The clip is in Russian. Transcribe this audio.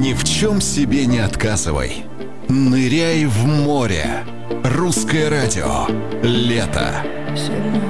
Ни в чем себе не отказывай. Ныряй в море. Русское радио. Лето. Сильно